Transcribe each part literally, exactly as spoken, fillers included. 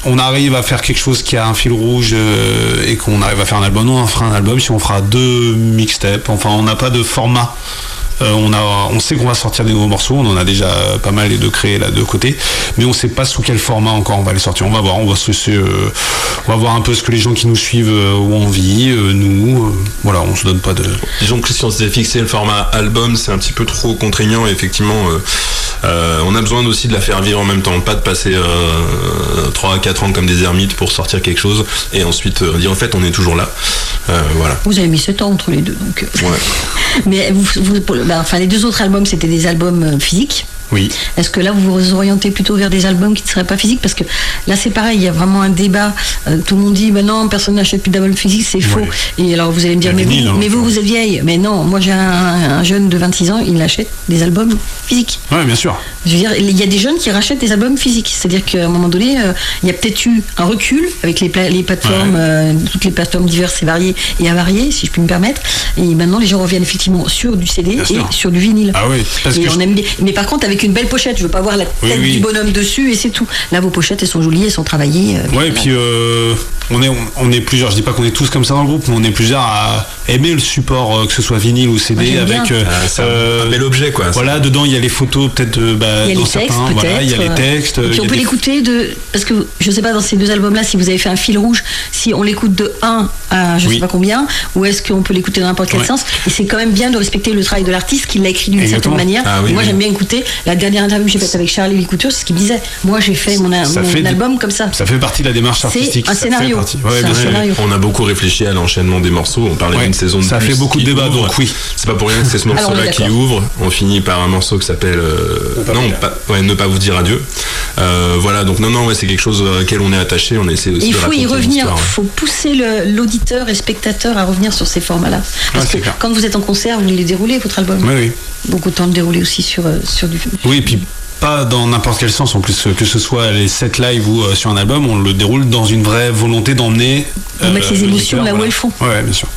on arrive à faire quelque chose qui a un fil rouge euh, et qu'on arrive à faire un album, non, on fera un album si on fera deux mixtapes. Enfin, on n'a pas de format. Euh, on, a, on sait qu'on va sortir des nouveaux morceaux, on en a déjà pas mal de créés là de côté, mais on sait pas sous quel format encore on va les sortir. On va voir, on va se laisser, euh, on va voir un peu ce que les gens qui nous suivent euh, ont envie, euh, nous, euh, voilà, on se donne pas de. Disons que si on s'était fixé le format album, c'est un petit peu trop contraignant et effectivement, euh, euh, on a besoin aussi de la faire vivre en même temps, pas de passer euh, trois à quatre ans comme des ermites pour sortir quelque chose et ensuite euh, dire en fait on est toujours là. Euh, voilà. Vous avez mis sept ans entre les deux, donc. Ouais. Mais vous, vous, bah, enfin, les deux autres albums, c'était des albums euh, physiques. Oui. Est-ce que là, vous vous orientez plutôt vers des albums qui ne seraient pas physiques? Parce que là, c'est pareil, il y a vraiment un débat. Euh, tout le monde dit, ben non, personne n'achète plus d'albums physiques, c'est faux. Ouais. Et alors, vous allez me dire, mais, vinyle, vous, hein, mais vous, vous êtes vieille. Mais non, moi, j'ai un, un jeune de vingt-six ans, il achète des albums physiques. Oui, bien sûr. Je veux dire, il y a des jeunes qui rachètent des albums physiques. C'est-à-dire qu'à un moment donné, euh, il y a peut-être eu un recul avec les, pla- les plateformes, ouais. euh, toutes les plateformes diverses et variées et avariées, si je puis me permettre. Et maintenant, les gens reviennent effectivement sur du C D bien et sûr. Sur du vinyle. Ah oui. Parce et que on je... aime bien. Mais par contre, avec une belle pochette, je veux pas voir la tête oui, oui. du bonhomme dessus et c'est tout. Là, vos pochettes, elles sont jolies, elles sont travaillées. Euh, ouais, et puis euh, on est on est plusieurs. Je dis pas qu'on est tous comme ça dans le groupe, mais on est plusieurs à aimer le support, euh, que ce soit vinyle ou C D, moi, avec euh, ah, c'est euh, un bel objet quoi. Voilà, dedans il y a les photos peut-être. Bah, il y a dans les textes, certains, peut-être. Voilà, il y a les textes. Et puis on peut des... l'écouter de parce que je sais pas dans ces deux albums-là si vous avez fait un fil rouge, si on l'écoute de un à je oui. sais pas combien, ou est-ce qu'on peut l'écouter dans n'importe quel ouais. sens. Et c'est quand même bien de respecter le travail de l'artiste qui l'a écrit d'une Exactement. certaine manière. Ah, oui, et moi oui. j'aime bien écouter la dernière interview que j'ai faite avec Charlie Licouture, c'est ce qu'il disait. Moi j'ai fait mon, mon fait album des... comme ça. Ça fait partie de la démarche artistique. C'est un scénario. Ouais, c'est un scénario. On a beaucoup réfléchi à l'enchaînement des morceaux. On parlait ouais. d'une saison de ça plus. Ça fait beaucoup de débats, donc oui. C'est pas pour rien que c'est ce morceau-là qui ouvre. On finit par un morceau qui s'appelle euh, non, pas, ouais, ne pas vous dire adieu. Euh, voilà, donc non, non, ouais, c'est quelque chose auquel on est attaché. On essaie aussi. Il de faut y revenir. Il ouais. faut pousser le, l'auditeur et le spectateur à revenir sur ces formats-là. Parce ouais, que clair. Quand vous êtes en concert, vous les déroulez votre album. Oui, oui. Beaucoup de temps de dérouler aussi sur sur du. Oui, et puis. Pas dans n'importe quel sens en plus, que ce soit les sets live ou euh, sur un album, on le déroule dans une vraie volonté d'emmener euh, mettre les émotions là voilà. où elles font. Ouais, bien sûr.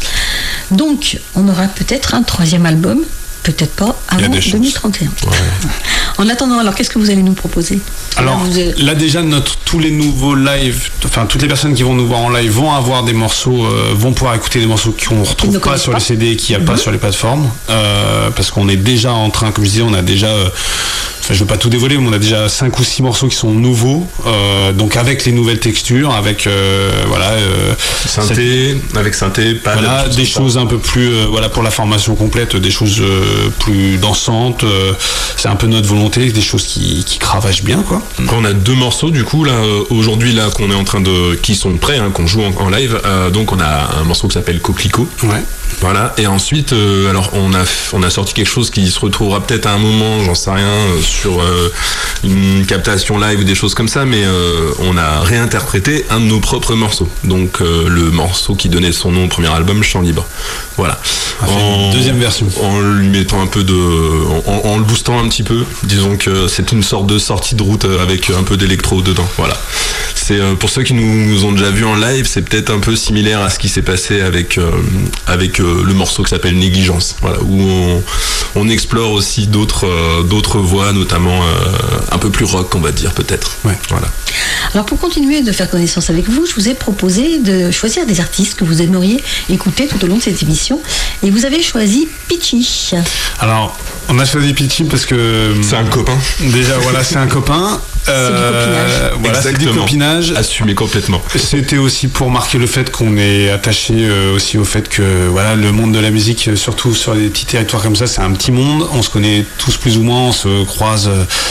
Donc on aura peut-être un troisième album, peut-être pas avant deux mille trente et un. Ouais. En attendant, alors qu'est-ce que vous allez nous proposer? Alors là, avez... là déjà notre tous les nouveaux lives, enfin toutes les personnes qui vont nous voir en live vont avoir des morceaux, euh, vont pouvoir écouter des morceaux qu'on ne retrouve ne pas sur pas. les C D et qu'il n'y a mm-hmm. pas sur les plateformes, euh, parce qu'on est déjà en train, comme je disais, on a déjà euh, Enfin, je veux pas tout dévoiler, mais on a déjà cinq ou six morceaux qui sont nouveaux, euh, donc avec les nouvelles textures, avec euh, voilà euh, synthé, cette... avec synthé, pas voilà, des choses ça. un peu plus euh, voilà pour la formation complète, des choses euh, plus dansantes. Euh, c'est un peu notre volonté, des choses qui, qui cravachent bien quoi. On a deux morceaux du coup là aujourd'hui là qu'on est en train de, qui sont prêts, hein, qu'on joue en, en live. Euh, donc on a un morceau qui s'appelle Coquelicot. Ouais. Voilà. Et ensuite, euh, alors on a on a sorti quelque chose qui se retrouvera peut-être à un moment, j'en sais rien. Euh, sur euh, une captation live ou des choses comme ça, mais euh, on a réinterprété un de nos propres morceaux, donc euh, le morceau qui donnait son nom au premier album, Chant Libre. Voilà. En deuxième version. En lui mettant un peu de, en, en le boostant un petit peu, disons que c'est une sorte de sortie de route avec un peu d'électro dedans. Voilà. C'est euh, pour ceux qui nous, nous ont déjà vu en live, c'est peut-être un peu similaire à ce qui s'est passé avec euh, avec euh, le morceau qui s'appelle Négligence. Voilà, où on, on explore aussi d'autres euh, d'autres voix, notamment euh, un peu plus rock, on va dire peut-être. Ouais. Voilà. Alors pour continuer de faire connaissance avec vous, je vous ai proposé de choisir des artistes que vous aimeriez écouter tout au long de cette émission, et vous avez choisi Pitchy. Alors on a choisi Pitchy parce que c'est un copain. Déjà voilà, c'est un copain. Euh, c'est du copinage. Voilà, c'est du copinage. Assumé complètement. C'était aussi pour marquer le fait qu'on est attaché euh, aussi au fait que voilà, le monde de la musique, surtout sur des petits territoires comme ça, c'est un petit monde. On se connaît tous plus ou moins, on se croise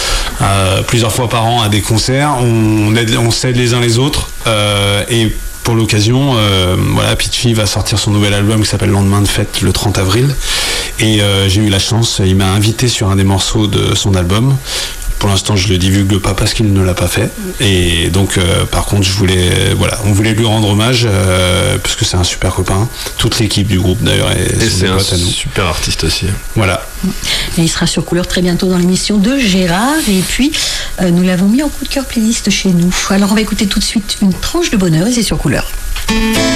euh, plusieurs fois par an à des concerts. On, aide, on s'aide les uns les autres. Euh, et pour l'occasion, euh, voilà, Pitchy va sortir son nouvel album qui s'appelle Lendemain de fête le trente avril. Et euh, j'ai eu la chance, il m'a invité sur un des morceaux de son album. Pour l'instant, je le divulgue pas parce qu'il ne l'a pas fait. Et donc, euh, par contre, je voulais, euh, voilà, on voulait lui rendre hommage euh, parce que c'est un super copain. Toute l'équipe du groupe d'ailleurs est. Et c'est un super artiste aussi. Voilà. Et il sera sur Couleur très bientôt dans l'émission de Gérard. Et puis, euh, nous l'avons mis en coup de cœur playlist chez nous. Alors, on va écouter tout de suite une tranche de bonheur et c'est sur Couleur.